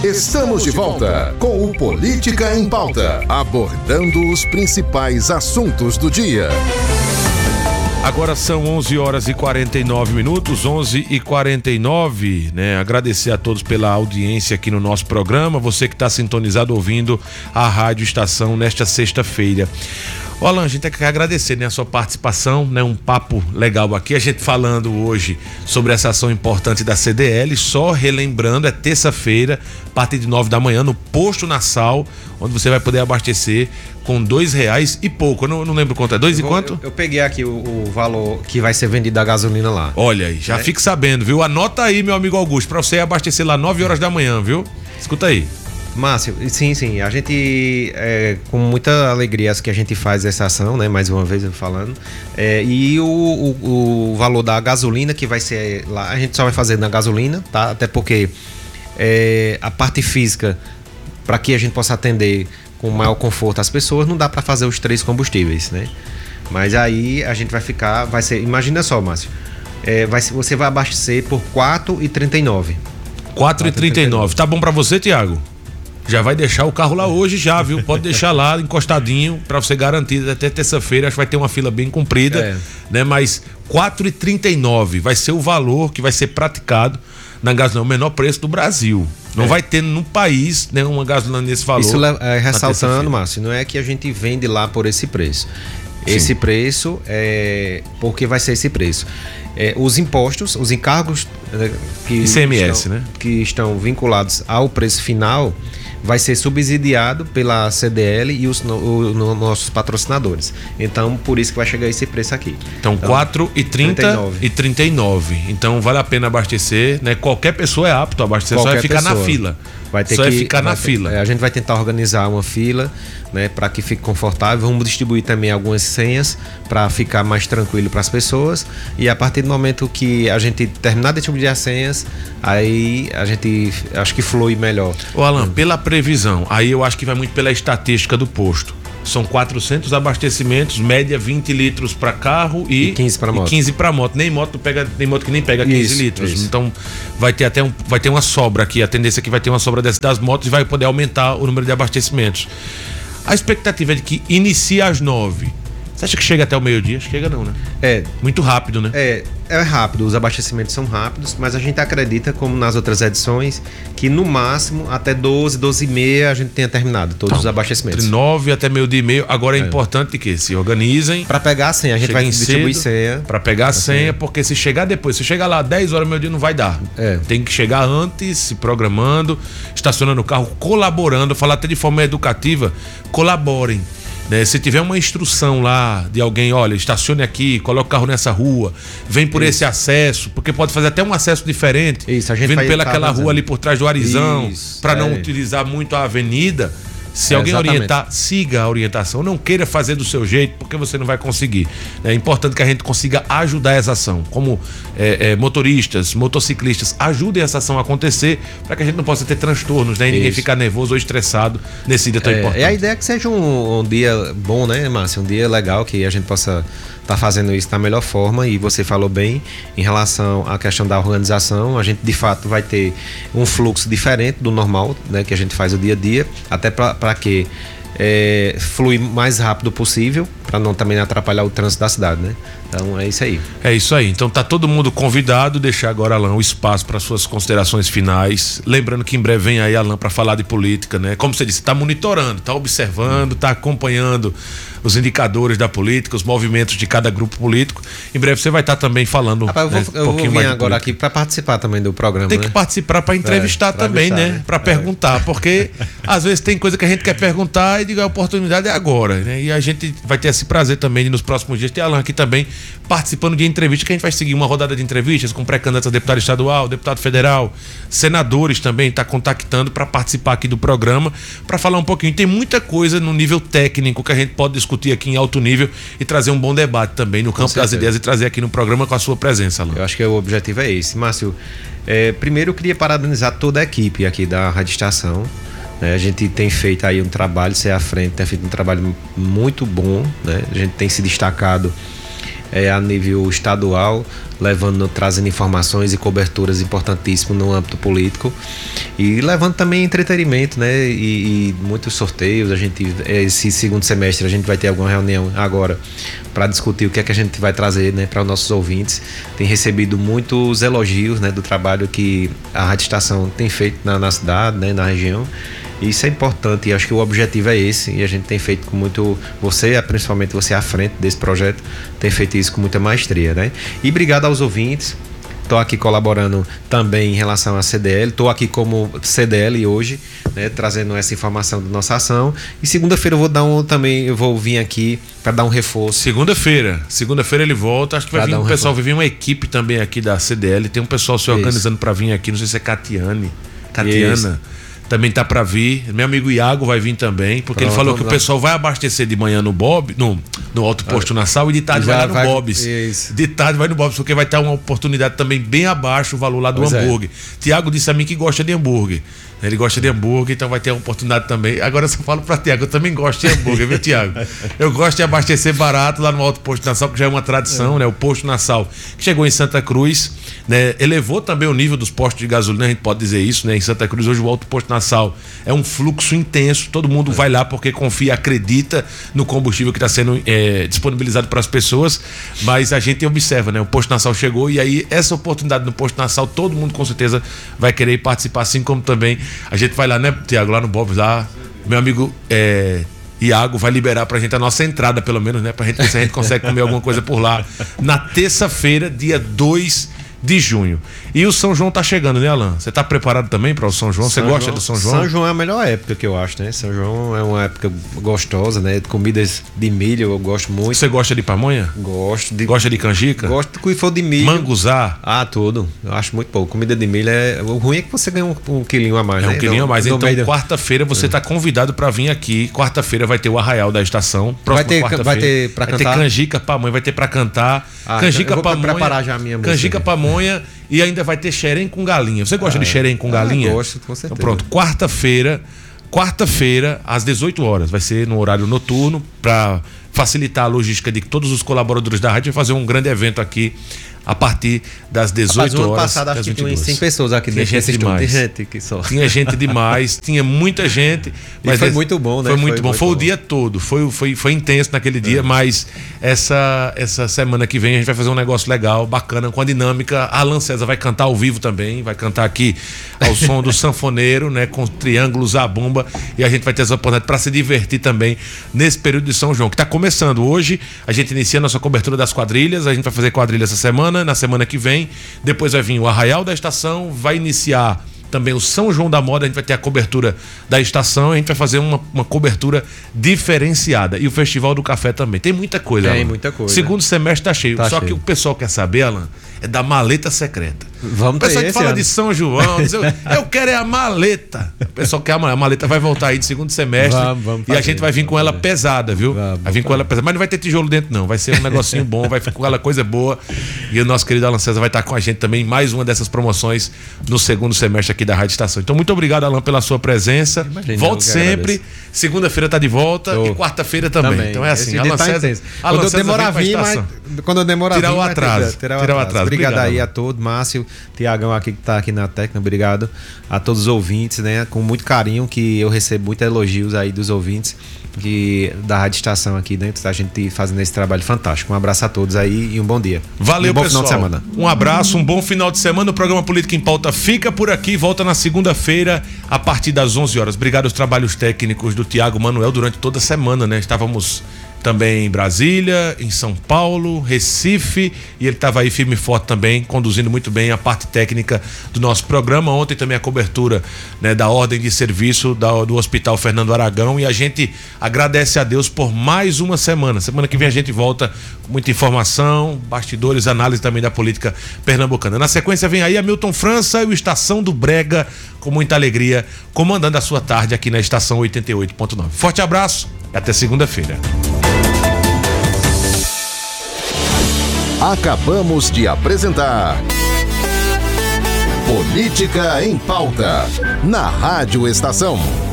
Estamos de volta com o Política em Pauta, abordando os principais assuntos do dia. Agora são 11h49, 11h49, né? Agradecer a todos pela audiência aqui no nosso programa, você que está sintonizado ouvindo a Rádio Estação nesta sexta-feira. Ô Alan, a gente quer agradecer, né, a sua participação, né, um papo legal aqui, a gente falando hoje sobre essa ação importante da CDL, só relembrando, é terça-feira, a partir de 9 da manhã, no Posto Nassau, onde você vai poder abastecer com R$2 e pouco, eu não lembro quanto é, dois e quanto? Eu peguei aqui o valor que vai ser vendido da gasolina lá. Olha aí, já fique sabendo, viu? Anota aí, meu amigo Augusto, pra você abastecer lá 9 horas da manhã, viu? Escuta aí. Márcio, sim, a gente, com muita alegria que a gente faz essa ação, né, mais uma vez eu falando, e o valor da gasolina que vai ser lá, a gente só vai fazer na gasolina, tá? Até porque a parte física, para que a gente possa atender com maior conforto as pessoas, não dá para fazer os 3 combustíveis, né? Mas aí a gente vai ser, imagina só, Márcio, você vai abastecer por R$4,39. R$4,39, tá bom para você, Tiago? Já vai deixar o carro lá hoje já, viu? Pode deixar lá encostadinho pra você garantir até terça-feira. Acho que vai ter uma fila bem comprida, né? Mas R$4,39 vai ser o valor que vai ser praticado na gasolina, o menor preço do Brasil. Não vai ter no país, né, uma gasolina nesse valor. Isso ressaltando, Márcio, não é que a gente vende lá por esse preço. Esse preço porque vai ser esse preço. Os impostos, os encargos ICMS, né, que estão vinculados ao preço final, vai ser subsidiado pela CDL e os nossos patrocinadores. Então, por isso que vai chegar esse preço aqui. Então, R$4,30 e R$39. Então, vale a pena abastecer, né? Qualquer pessoa é apto a abastecer, só vai ficar na fila. A gente vai tentar organizar uma fila, né, para que fique confortável. Vamos distribuir também algumas senhas para ficar mais tranquilo para as pessoas. E a partir do momento que a gente terminar de distribuir as senhas, aí a gente acho que flui melhor. Ô Alan, pela previsão, aí eu acho que vai muito pela estatística do posto. São 400 abastecimentos, média 20 litros para carro e 15 para moto. 15 para moto. Nem moto que nem pega 15 litros. Isso. Então vai ter uma sobra aqui. A tendência é que vai ter uma sobra das motos e vai poder aumentar o número de abastecimentos. A expectativa é de que inicie às 9. Você acha que chega até o meio-dia? Chega não, né? Muito rápido, né? É rápido, os abastecimentos são rápidos, mas a gente acredita, como nas outras edições, que no máximo até 12h30 a gente tenha terminado todos os abastecimentos. Entre 9 até meio-dia e meio. Agora é importante que se organizem. Para pegar a senha, a gente vai distribuir senha. Para pegar a senha, porque se chegar depois, se chegar lá 10 horas meio-dia não vai dar. Tem que chegar antes, se programando, estacionando o carro, colaborando, falar até de forma educativa, colaborem. Né? Se tiver uma instrução lá de alguém, olha, estacione aqui, coloque o carro nessa rua, vem por esse acesso, porque pode fazer até um acesso diferente, a gente vindo pelaquela rua ali por trás do Arizão, para não utilizar muito a avenida. Se alguém orientar, siga a orientação. Não queira fazer do seu jeito, porque você não vai conseguir. É importante que a gente consiga ajudar essa ação. Como motoristas, motociclistas, ajudem essa ação a acontecer para que a gente não possa ter transtornos, né? E ninguém ficar nervoso ou estressado nesse dia tão importante. A ideia é que seja um dia bom, né, Márcio? Um dia legal, que a gente possa estar fazendo isso da melhor forma. E você falou bem em relação à questão da organização. A gente, de fato, vai ter um fluxo diferente do normal, né, que a gente faz o dia a dia, até para que flui mais rápido possível, para não também atrapalhar o trânsito da cidade, né? Então é isso aí. É isso aí. Então tá todo mundo convidado. Deixar agora, Alan, o espaço para suas considerações finais. Lembrando que em breve vem aí, Alan, para falar de política, né? Como você disse, tá monitorando, tá observando, tá acompanhando os indicadores da política, os movimentos de cada grupo político. Em breve você vai estar também falando. Eu vou vir agora aqui para participar também do programa. Tem que participar para entrevistar também, né? Para perguntar, porque às vezes tem coisa que a gente quer perguntar e digo, a oportunidade é agora, né? E a gente vai ter esse prazer também de, nos próximos dias ter Alan aqui também participando de entrevistas, que a gente vai seguir uma rodada de entrevistas com pré-candidatos a deputado estadual, deputado federal, senadores também, tá contactando para participar aqui do programa, para falar um pouquinho. Tem muita coisa no nível técnico que a gente pode discutir aqui em alto nível e trazer um bom debate também no campo das ideias e trazer aqui no programa com a sua presença, Alan. Eu acho que o objetivo é esse. Márcio, primeiro eu queria parabenizar toda a equipe aqui da Rádio Estação. A gente tem feito aí um trabalho, ser à frente, tem feito um trabalho muito bom, né? A gente tem se destacado a nível estadual, trazendo informações e coberturas importantíssimas no âmbito político. E levando também entretenimento, né? E muitos sorteios. Esse segundo semestre a gente vai ter alguma reunião agora para discutir o que é que a gente vai trazer, né, para os nossos ouvintes. Tem recebido muitos elogios, né, do trabalho que a Rádio Estação tem feito na cidade, né, na região. E isso é importante, e acho que o objetivo é esse, e a gente tem feito com muito, principalmente você à frente desse projeto, tem feito isso com muita maestria, né? E obrigado aos ouvintes. Estou aqui colaborando também em relação à CDL. Estou aqui como CDL hoje, né, trazendo essa informação da nossa ação. E segunda-feira eu vou vir aqui para dar um reforço. Segunda-feira ele volta. Acho que vai vir um pessoal, vai vir uma equipe também aqui da CDL. Tem um pessoal se organizando para vir aqui. Não sei se é Catiana. Também tá para vir. Meu amigo Iago vai vir também, porque ele falou que o pessoal vai abastecer de manhã no Bob, no Alto Posto Nassau, e de tarde vai lá no Bob's. De tarde vai no Bob's, porque vai ter uma oportunidade também bem abaixo o valor lá do hambúrguer. Tiago disse a mim que gosta de hambúrguer. Ele gosta de hambúrguer, então vai ter uma oportunidade também. Agora eu só falo pra Tiago, eu também gosto de hambúrguer, viu, Tiago? Eu gosto de abastecer barato lá no Alto Posto Nassau, que já é uma tradição, né? O Posto Nassau, que chegou em Santa Cruz, né? Elevou também o nível dos postos de gasolina, a gente pode dizer isso, né? Em Santa Cruz, hoje o Alto Posto Nassau é um fluxo intenso, todo mundo vai lá porque confia, acredita no combustível que está sendo disponibilizado para as pessoas, mas a gente observa, né? O Posto Nassau chegou e aí essa oportunidade no Posto Nassau, todo mundo com certeza vai querer participar, assim como também a gente vai lá, né, Tiago, lá no Bob's, lá, meu amigo Iago vai liberar pra gente a nossa entrada, pelo menos, né, pra gente ver se a gente consegue comer alguma coisa por lá, na terça-feira, dia 2 de junho. E o São João tá chegando, né, Alan? Você tá preparado também para o São João? Você gosta do São João? São João é a melhor época que eu acho, né? São João é uma época gostosa, né? Comidas de milho eu gosto muito. Você gosta de pamonha? Gosto. Gosta de canjica? Gosto do que for de milho. Manguzá? Tudo. Eu acho muito pouco. Comida de milho o ruim é que você ganha um quilinho a mais, né? Um quilinho a mais. Então, quarta-feira você tá convidado para vir aqui. Quarta-feira vai ter o Arraial da Estação. Vai ter para cantar? Vai ter canjica, pamonha, vai ter para cantar. Canjica, pamonha. Preparar já a minha música. Canjica, pamonha. E ainda vai ter xerém com galinha. Você gosta de xerém com galinha? Gosto, com certeza. Então pronto, quarta-feira, às 18 horas, vai ser no horário noturno, para facilitar a logística de todos os colaboradores da rádio, vai fazer um grande evento aqui a partir das 18 horas. No ano passado acho que tinha umas 100 pessoas aqui dentro desse estúdio. Tinha gente demais, tinha muita gente. Mas foi muito bom, né? Foi muito bom. Foi o dia todo. Foi intenso naquele dia, mas essa semana que vem a gente vai fazer um negócio legal, bacana, com a dinâmica. A Alan César vai cantar ao vivo também, vai cantar aqui ao som do sanfoneiro, né? Com triângulos, a bomba. E a gente vai ter essa oportunidade para se divertir também nesse período de São João, que está começando. Hoje a gente inicia a nossa cobertura das quadrilhas. A gente vai fazer quadrilha essa semana. Na semana que vem, depois vai vir o Arraial da Estação, vai iniciar também o São João da Moda, a gente vai ter a cobertura da estação, a gente vai fazer uma cobertura diferenciada, e o Festival do Café também, tem muita coisa. Tem muita coisa. Segundo semestre tá cheio, só que o pessoal quer saber, Alan, é da maleta secreta. Vamos o pessoal que fala de São João, diz, eu quero é a maleta. O pessoal quer a maleta, vai voltar aí de segundo semestre, vamos e a gente vai vir com ela pesada, viu? Vai vir com ela pesada, mas não vai ter tijolo dentro não, vai ser um negocinho bom, vai ficar com ela coisa boa, e o nosso querido Alan César vai estar com a gente também em mais uma dessas promoções no segundo semestre aqui da Rádio Estação. Então muito obrigado, Alan, pela sua presença. Volte sempre, segunda-feira tá de volta e quarta-feira também. Então é assim, Alan César. Quando eu demorar a vir, tirar o atraso. Obrigado aí a todos, Márcio, Tiagão aqui que tá aqui na técnica, obrigado a todos os ouvintes, né? Com muito carinho, que eu recebo muitos elogios aí dos ouvintes da Rádio Estação aqui dentro, da gente fazendo esse trabalho fantástico. Um abraço a todos aí e um bom dia. Valeu, bom pessoal. Final de semana. Um abraço, um bom final de semana. O programa Política em Pauta fica por aqui, volta na segunda-feira a partir das 11 horas. Obrigado aos trabalhos técnicos do Tiago Manuel durante toda a semana, né? Estávamos também em Brasília, em São Paulo, Recife, e ele estava aí firme e forte também, conduzindo muito bem a parte técnica do nosso programa. Ontem também a cobertura, né, da ordem de serviço do Hospital Fernando Aragão, e a gente agradece a Deus por mais uma semana. Semana que vem a gente volta com muita informação, bastidores, análise também da política pernambucana. Na sequência vem aí a Milton França e o Estação do Brega, com muita alegria, comandando a sua tarde aqui na Estação 88.9. Forte abraço e até segunda-feira. Acabamos de apresentar Política em Pauta, na Rádio Estação.